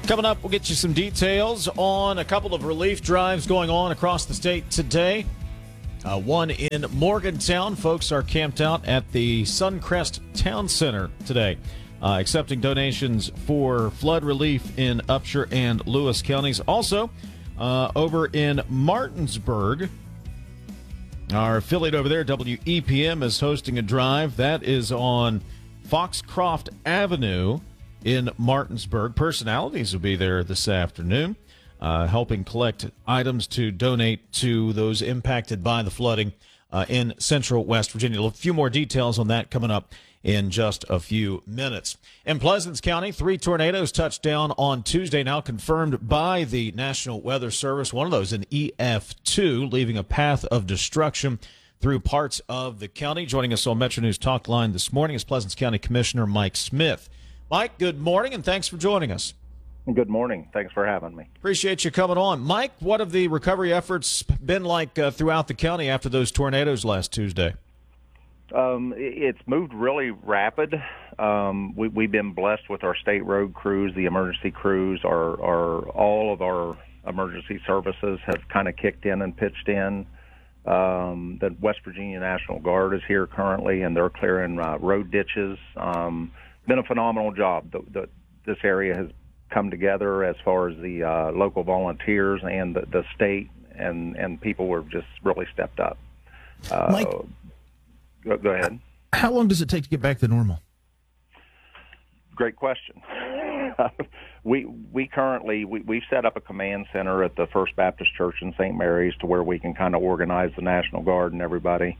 Coming up, we'll get you some details on a couple of relief drives going on across the state today. One in Morgantown. Folks are camped out at the Suncrest Town Center today, accepting donations for flood relief in Upshur and Lewis counties. Also, over in Martinsburg, our affiliate over there, WEPM, is hosting a drive. That is on Foxcroft Avenue in Martinsburg. Personalities will be there this afternoon, helping collect items to donate to those impacted by the flooding in central West Virginia. A few more details on that coming up in just a few minutes. In Pleasants County, 3 tornadoes touched down on Tuesday, now confirmed by the National Weather Service. One of those in EF2, leaving a path of destruction through parts of the county. Joining us on Metro News Talk Line this morning is Pleasants County Commissioner Mike Smith. Mike, good morning, and thanks for joining us. Good morning. Thanks for having me. Appreciate you coming on. Mike, what have the recovery efforts been like throughout the county after those tornadoes last Tuesday? It's moved really rapid. We've been blessed with our state road crews, the emergency crews. All of our emergency services have kind of kicked in and pitched in. The West Virginia National Guard is here currently, and they're clearing road ditches. Been a phenomenal job. This area has come together as far as the local volunteers and the state, and people were just really stepped up. Mike, go ahead. How long does it take to get back to normal? Great question. We've set up a command center at the First Baptist Church in St. Mary's to where we can kind of organize the National Guard and everybody.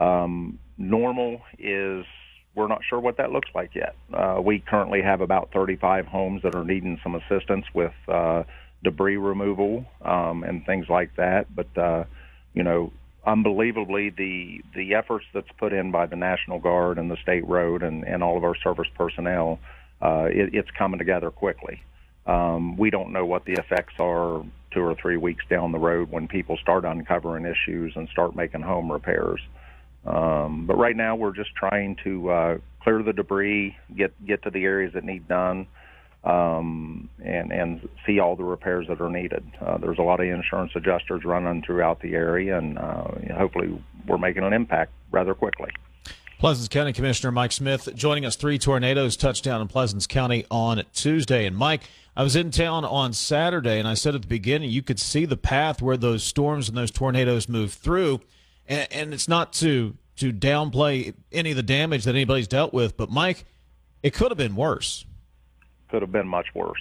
Normal is, we're not sure what that looks like yet. We currently have about 35 homes that are needing some assistance with debris removal and things like that. But, unbelievably, the efforts that's put in by the National Guard and the State Road and all of our service personnel, it's coming together quickly. We don't know what the effects are 2 or 3 weeks down the road when people start uncovering issues and start making home repairs. But right now we're just trying to clear the debris, get to the areas that need done, and see all the repairs that are needed. There's a lot of insurance adjusters running throughout the area, and hopefully we're making an impact rather quickly. Pleasants County Commissioner Mike Smith joining us. 3 tornadoes touched down in Pleasants County on Tuesday. And Mike, I was in town on Saturday, and I said at the beginning you could see the path where those storms and those tornadoes moved through. And it's not to downplay any of the damage that anybody's dealt with, but Mike, it could have been worse. Could have been much worse.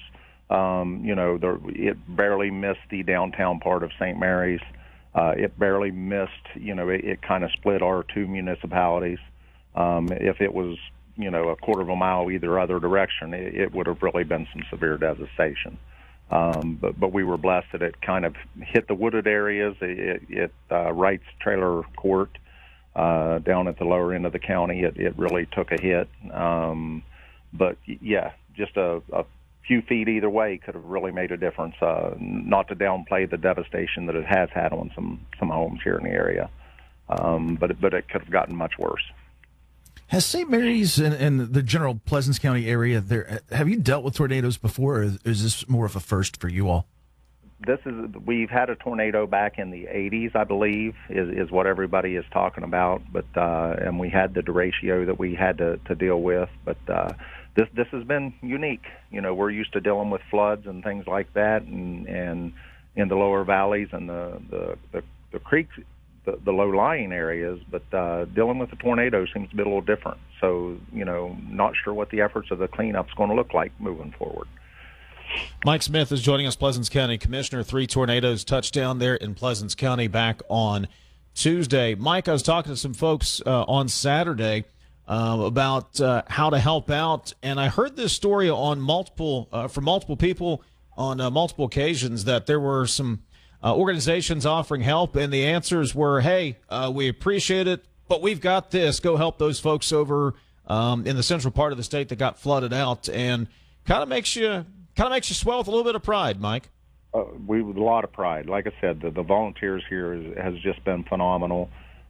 It barely missed the downtown part of St. Mary's. It barely missed, it kind of split our 2 municipalities. If it was, a quarter of a mile either other direction, it would have really been some severe devastation. But we were blessed that it kind of hit the wooded areas. It Wright's Trailer Court down at the lower end of the county, it really took a hit. But yeah, just a few feet either way could have really made a difference. Not to downplay the devastation that it has had on some homes here in the area, but it could have gotten much worse. Has St. Mary's and the general Pleasants County area there, have you dealt with tornadoes before, or is this more of a first for you all? We've had a tornado back in the 80s, I believe, is what everybody is talking about. But and we had the derecho that we had to deal with. But this has been unique. We're used to dealing with floods and things like that, and in the lower valleys and the creeks, the low-lying areas. But dealing with the tornado seems to be a little different. So not sure what the efforts of the cleanup's going to look like moving forward. Mike Smith is joining us, Pleasants County Commissioner. 3 tornadoes touched down there in Pleasants County back on Tuesday. Mike, I was talking to some folks on Saturday about how to help out, and I heard this story on from multiple people on multiple occasions that there were some organizations offering help, and the answers were, hey, we appreciate it, but we've got this. Go help those folks over in the central part of the state that got flooded out, and kind of makes you swell with a little bit of pride, Mike. With a lot of pride. Like I said, the volunteers here has just been phenomenal.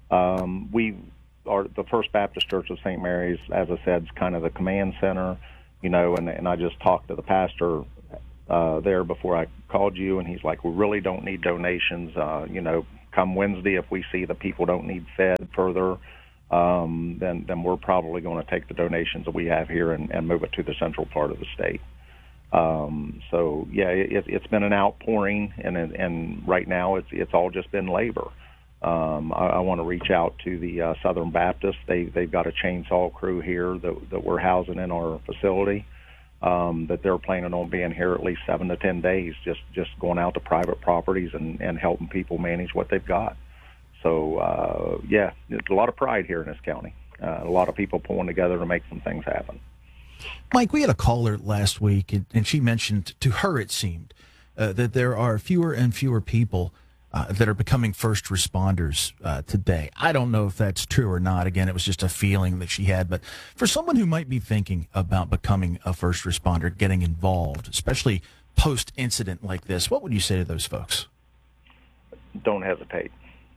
The First Baptist Church of St. Mary's, as I said, is kind of the command center, and I just talked to the pastor there before I called you, and he's like, we really don't need donations. Come Wednesday, if we see that people don't need fed further, then we're probably going to take the donations that we have here and move it to the central part of the state. It's been an outpouring, and right now it's all just been labor. I want to reach out to the Southern Baptist. They've got a chainsaw crew here that we're housing in our facility. That they're planning on being here at least 7 to 10 days, just going out to private properties and helping people manage what they've got. So, there's a lot of pride here in this county. A lot of people pulling together to make some things happen. Mike, we had a caller last week, and she mentioned, to her it seemed, that there are fewer and fewer people that are becoming first responders today. I don't know if that's true or not. Again, it was just a feeling that she had. But for someone who might be thinking about becoming a first responder, getting involved, especially post-incident like this, what would you say to those folks? Don't hesitate.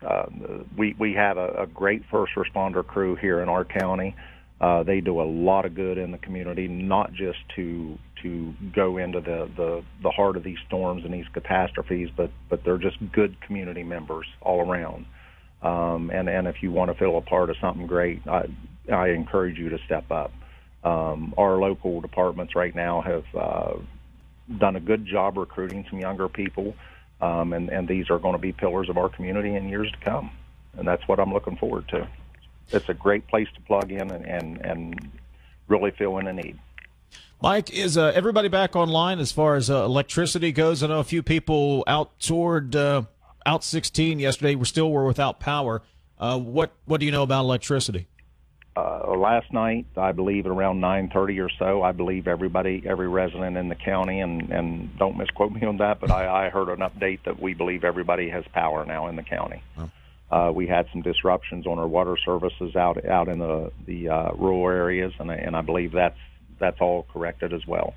We have a great first responder crew here in our county. They do a lot of good in the community, not just to go into the heart of these storms and these catastrophes, but they're just good community members all around. And if you want to feel a part of something great, I encourage you to step up. Our local departments right now have done a good job recruiting some younger people, and these are going to be pillars of our community in years to come. And that's what I'm looking forward to. It's a great place to plug in and really fill in a need. Mike, is everybody back online as far as electricity goes? I know a few people out toward Out 16 yesterday were without power. What do you know about electricity? Last night, I believe at around 9:30 or so, I believe every resident in the county, and don't misquote me on that, but I heard an update that we believe everybody has power now in the county. Oh. We had some disruptions on our water services out in the rural areas, and I believe that's all corrected as well.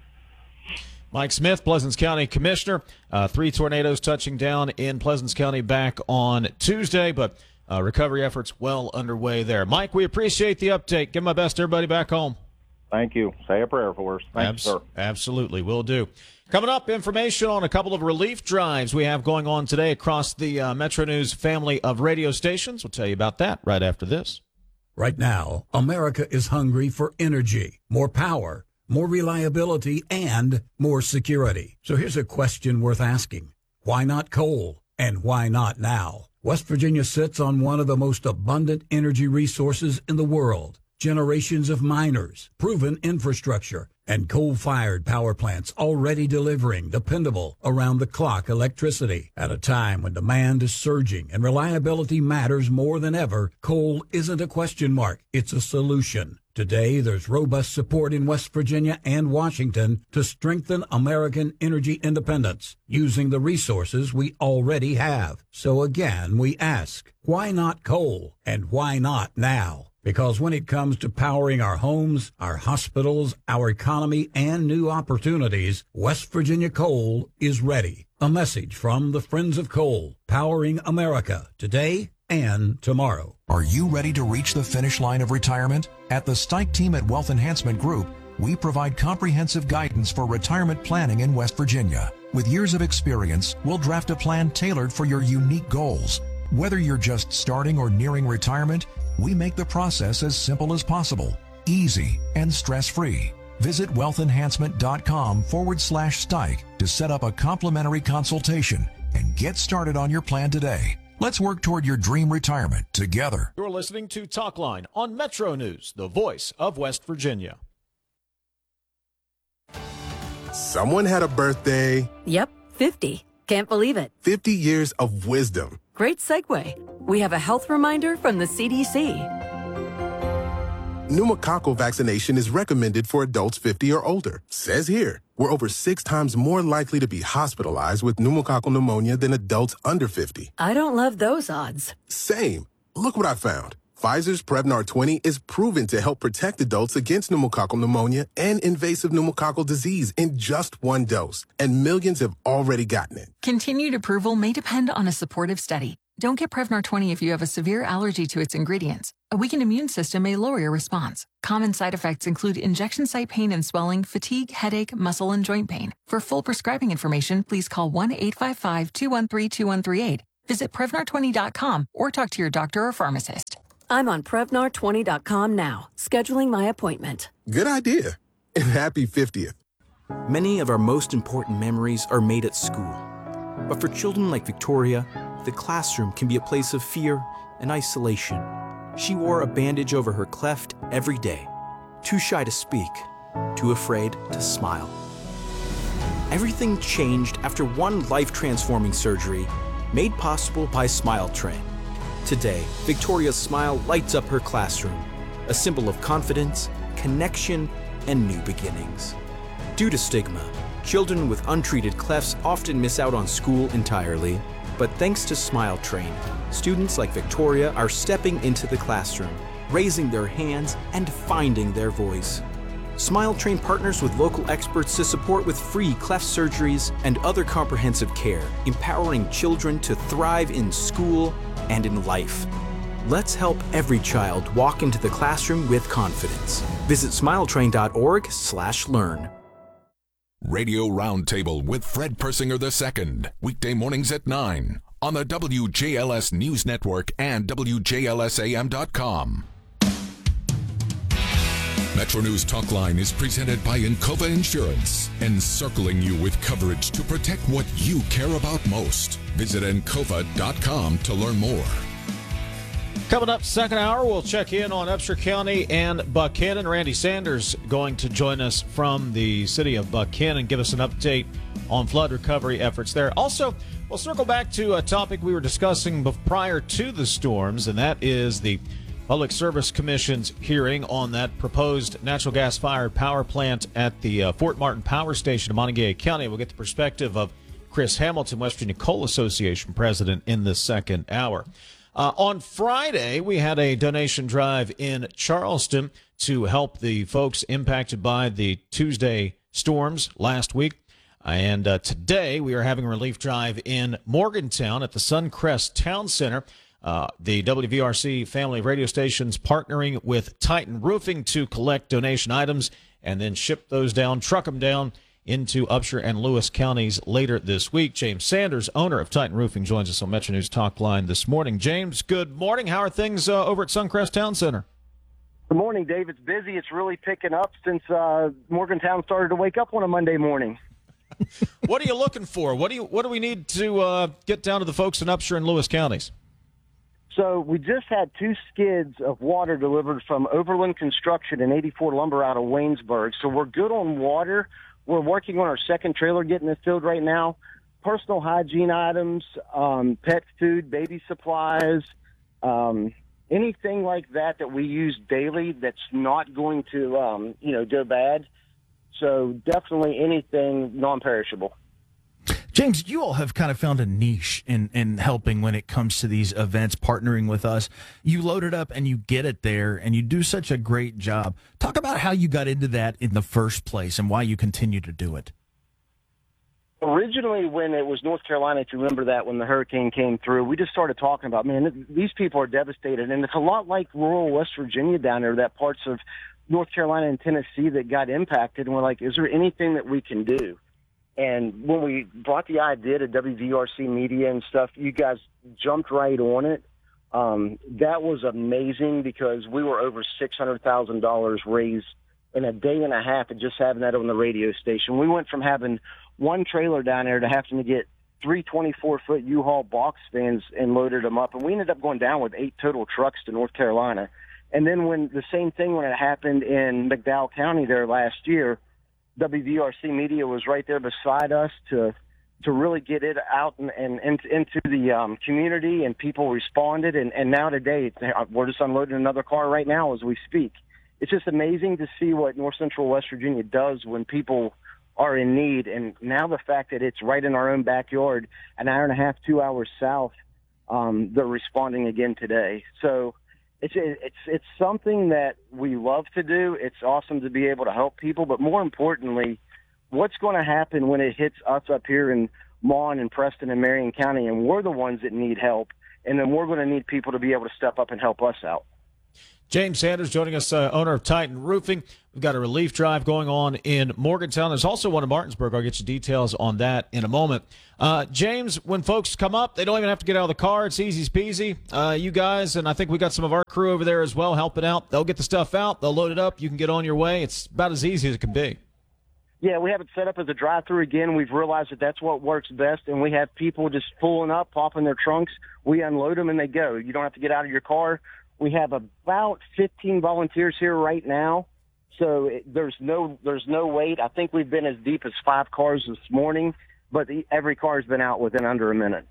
Mike Smith, Pleasants County Commissioner. 3 tornadoes touching down in Pleasants County back on Tuesday, but recovery efforts well underway there. Mike, we appreciate the update. Give my best to everybody back home. Thank you. Say a prayer for us. Thanks, sir. Absolutely, will do. Coming up, information on a couple of relief drives we have going on today across the Metro News family of radio stations. We'll tell you about that right after this. Right now, America is hungry for energy, more power, more reliability, and more security. So here's a question worth asking. Why not coal? And why not now? West Virginia sits on one of the most abundant energy resources in the world. Generations of miners, proven infrastructure, and coal-fired power plants already delivering dependable, around-the-clock electricity. At a time when demand is surging and reliability matters more than ever, coal isn't a question mark, it's a solution. Today, there's robust support in West Virginia and Washington to strengthen American energy independence using the resources we already have. So again, we ask, why not coal? And why not now? Because when it comes to powering our homes, our hospitals, our economy, and new opportunities, West Virginia Coal is ready. A message from the Friends of Coal, powering America today and tomorrow. Are you ready to reach the finish line of retirement? At the Stike team at Wealth Enhancement Group, we provide comprehensive guidance for retirement planning in West Virginia. With years of experience, we'll draft a plan tailored for your unique goals. Whether you're just starting or nearing retirement, we make the process as simple as possible, easy, and stress-free. Visit wealthenhancement.com/Stike to set up a complimentary consultation and get started on your plan today. Let's work toward your dream retirement together. You're listening to Talkline on Metro News, the voice of West Virginia. Someone had a birthday. Yep, 50. Can't believe it. 50 years of wisdom. Great segue. We have a health reminder from the CDC. Pneumococcal vaccination is recommended for adults 50 or older. Says here, we're over 6 times more likely to be hospitalized with pneumococcal pneumonia than adults under 50. I don't love those odds. Same. Look what I found. Pfizer's Prevnar 20 is proven to help protect adults against pneumococcal pneumonia and invasive pneumococcal disease in just 1 dose. And millions have already gotten it. Continued approval may depend on a supportive study. Don't get Prevnar 20 if you have a severe allergy to its ingredients. A weakened immune system may lower your response. Common side effects include injection site pain and swelling, fatigue, headache, muscle, and joint pain. For full prescribing information, please call 1-855-213-2138. Visit Prevnar20.com or talk to your doctor or pharmacist. I'm on Prevnar20.com now, scheduling my appointment. Good idea. And happy 50th. Many of our most important memories are made at school. But for children like Victoria, the classroom can be a place of fear and isolation. She wore a bandage over her cleft every day, too shy to speak, too afraid to smile. Everything changed after one life-transforming surgery made possible by Smile Train. Today, Victoria's smile lights up her classroom, a symbol of confidence, connection, and new beginnings. Due to stigma, children with untreated clefts often miss out on school entirely. But thanks to Smile Train, students like Victoria are stepping into the classroom, raising their hands, and finding their voice. Smile Train partners with local experts to support with free cleft surgeries and other comprehensive care, empowering children to thrive in school and in life. Let's help every child walk into the classroom with confidence. Visit smiletrain.org/learn. Radio Roundtable with Fred Persinger II, weekday mornings at 9 on the WJLS News Network and WJLSAM.com. Metro News Talkline is presented by Encova Insurance, encircling you with coverage to protect what you care about most. Visit Encova.com to learn more. Coming up second hour, we'll check in on Upshur County and Buckhannon. Randy Sanders going to join us from the city of Buckhannon, give us an update on flood recovery efforts there. Also, we'll circle back to a topic we were discussing prior to the storms, and that is the Public Service Commission's hearing on that proposed natural gas-fired power plant at the Fort Martin Power Station in Montague County. We'll get the perspective of Chris Hamilton, West Virginia Coal Association president, in the second hour. On Friday, we had a donation drive in Charleston to help the folks impacted by the Tuesday storms last week. And today, we are having a relief drive in Morgantown at the Suncrest Town Center. The WVRC family of radio stations partnering with Titan Roofing to collect donation items and then ship those down, truck them down into Upshur and Lewis counties later this week. James Sanders, owner of Titan Roofing, joins us on Metro News Talk Line this morning. James, good morning. How are things over at Suncrest Town Center? Good morning, Dave. It's busy. It's really picking up since Morgantown started to wake up on a Monday morning. What are you looking for? What do we need to get down to the folks in Upshur and Lewis counties? So we just had 2 skids of water delivered from Overland Construction and 84 Lumber out of Waynesburg. So we're good on water. We're working on our second trailer getting it filled right now. Personal hygiene items, pet food, baby supplies, anything like that we use daily that's not going to, go bad. So definitely anything non-perishable. James, you all have kind of found a niche in helping when it comes to these events, partnering with us. You load it up and you get it there, and you do such a great job. Talk about how you got into that in the first place and why you continue to do it. Originally, when it was North Carolina, if you remember that, when the hurricane came through, we just started talking about, man, these people are devastated. And it's a lot like rural West Virginia down there, that parts of North Carolina and Tennessee that got impacted. And we're like, is there anything that we can do? And when we brought the idea to WVRC Media and stuff, you guys jumped right on it. That was amazing because we were over $600,000 raised in a day and a half of just having that on the radio station. We went from having one trailer down there to having to get 3 24-foot U-Haul box vans and loaded them up. And we ended up going down with 8 total trucks to North Carolina. And then when it happened in McDowell County there last year, WVRC Media was right there beside us to really get it out and into the community, and people responded. And now today, we're just unloading another car right now as we speak. It's just amazing to see what North Central West Virginia does when people are in need. And now the fact that it's right in our own backyard, an hour and a half, 2 hours south, they're responding again today. So it's something that we love to do. It's awesome to be able to help people, but more importantly, what's going to happen when it hits us up here in Mon and Preston and Marion County, and we're the ones that need help, and then we're going to need people to be able to step up and help us out. James Sanders joining us, owner of Titan Roofing. We've got a relief drive going on in Morgantown. There's also one in Martinsburg. I'll get you details on that in a moment. James, when folks come up, they don't even have to get out of the car. It's easy peasy. You guys, and I think we got some of our crew over there as well helping out. They'll get the stuff out. They'll load it up. You can get on your way. It's about as easy as it can be. Yeah, we have it set up as a drive-through again. We've realized that that's what works best, and we have people just pulling up, popping their trunks. We unload them, and they go. You don't have to get out of your car. We have about 15 volunteers here right now, so there's no wait. I think we've been as deep as 5 cars this morning, but every car has been out within under a minute.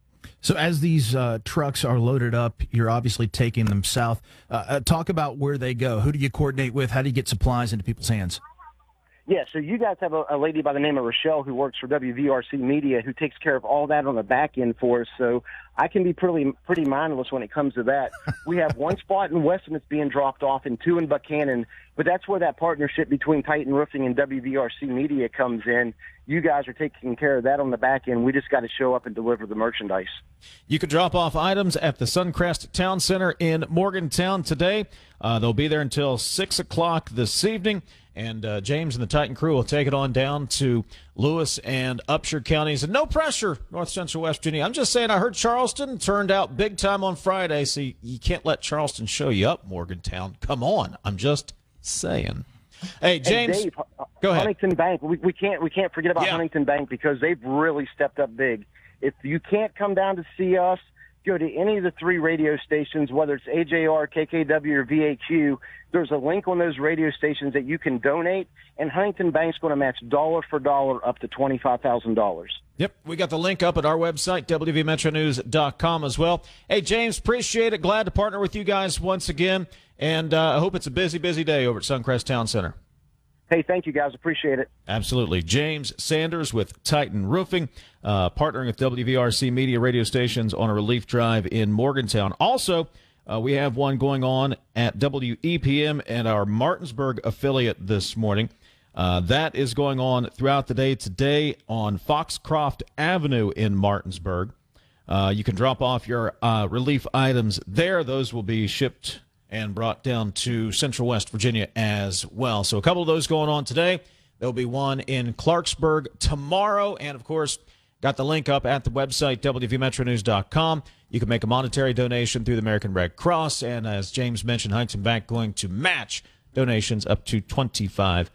So as these trucks are loaded up, you're obviously taking them south. Talk about where they go. Who do you coordinate with? How do you get supplies into people's hands? Yeah, so you guys have a lady by the name of Rochelle who works for WVRC Media who takes care of all that on the back end for us, so I can be pretty mindless when it comes to that. We have one spot in Weston that's being dropped off and 2 in Buchanan, but that's where that partnership between Titan Roofing and WVRC Media comes in. You guys are taking care of that on the back end. We just got to show up and deliver the merchandise. You can drop off items at the Suncrest Town Center in Morgantown today. They'll be there until 6 o'clock this evening. And James and the Titan crew will take it on down to Lewis and Upshur counties. And no pressure, North Central West Virginia. I'm just saying I heard Charleston turned out big time on Friday, so you can't let Charleston show you up, Morgantown. Come on. I'm just saying. Hey, James, hey, Dave, go ahead. Huntington Bank, we can't forget about Huntington Bank because they've really stepped up big. If you can't come down to see us, go to any of the 3 radio stations, whether it's AJR, KKW, or VHU. There's a link on those radio stations that you can donate, and Huntington Bank's going to match dollar for dollar up to $25,000. Yep, we got the link up at our website, WVMetroNews.com as well. Hey, James, appreciate it. Glad to partner with you guys once again, and I hope it's a busy day over at Suncrest Town Center. Hey, thank you, guys. Appreciate it. Absolutely. James Sanders with Titan Roofing, partnering with WVRC Media radio stations on a relief drive in Morgantown. Also, we have one going on at WEPM and our Martinsburg affiliate this morning. That is going on throughout the day today on Foxcroft Avenue in Martinsburg. You can drop off your relief items there. Those will be shipped and brought down to Central West Virginia as well. So a couple of those going on today. There'll be one in Clarksburg tomorrow. And, of course, got the link up at the website, WVMetroNews.com. You can make a monetary donation through the American Red Cross. And as James mentioned, Huntington Bank going to match donations up to $25,000.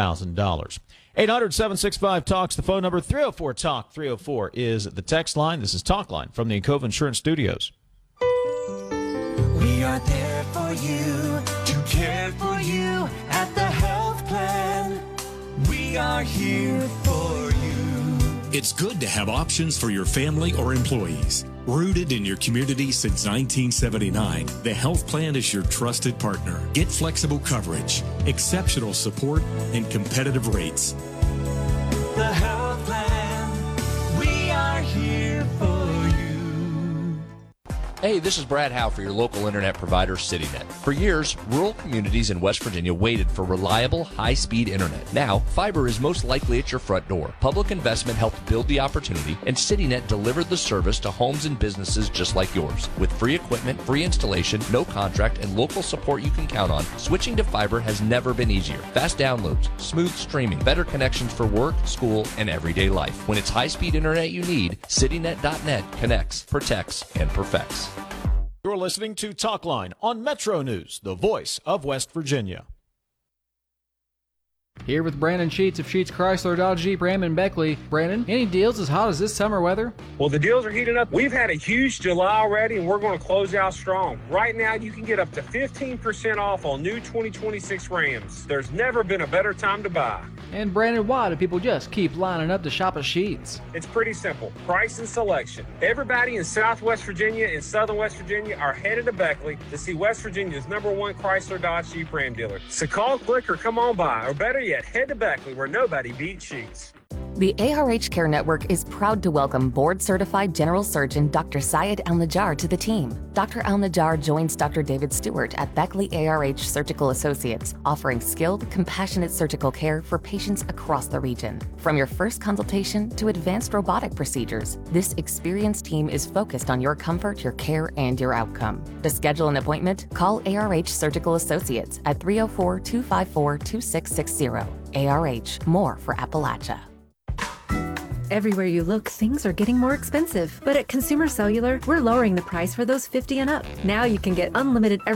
800-765-TALKS, the phone number. 304-TALK. 304 is the text line. This is Talk Line from the Encova Insurance Studios. We are there for you, to care for you at the health plan. We are here for you. It's good to have options for your family or employees. Rooted in your community since 1979, the health plan is your trusted partner. Get flexible coverage, exceptional support, and competitive rates. The health plan, we are here for you. Hey, this is Brad Howe for your local internet provider, CityNet. For years, rural communities in West Virginia waited for reliable, high-speed internet. Now, fiber is most likely at your front door. Public investment helped build the opportunity, and CityNet delivered the service to homes and businesses just like yours. With free equipment, free installation, no contract, and local support you can count on, switching to fiber has never been easier. Fast downloads, smooth streaming, better connections for work, school, and everyday life. When it's high-speed internet you need, CityNet.net connects, protects, and perfects. You're listening to Talk Line on Metro News, the voice of West Virginia. Here with Brandon Sheets of Sheets Chrysler, Dodge, Jeep, Ram, and Beckley. Brandon, any deals as hot as this summer weather? Well, the deals are heating up. We've had a huge July already, and we're going to close out strong. Right now, you can get up to 15% off on new 2026 Rams. There's never been a better time to buy. And Brandon, why do people just keep lining up to shop at Sheets? It's pretty simple. Price and selection. Everybody in Southwest Virginia and Southern West Virginia are headed to Beckley to see West Virginia's #1 Chrysler Dodge Jeep Ram dealer. So call, click, or come on by. Or better yet, head to Beckley where nobody beats Sheets. The ARH Care Network is proud to welcome board-certified general surgeon Dr. Syed Al-Najjar to the team. Dr. Al-Najjar joins Dr. David Stewart at Beckley ARH Surgical Associates, offering skilled, compassionate surgical care for patients across the region. From your first consultation to advanced robotic procedures, this experienced team is focused on your comfort, your care, and your outcome. To schedule an appointment, call ARH Surgical Associates at 304-254-2660. ARH, more for Appalachia. Everywhere you look, things are getting more expensive. But at Consumer Cellular, we're lowering the price for those 50 and up. Now you can get unlimited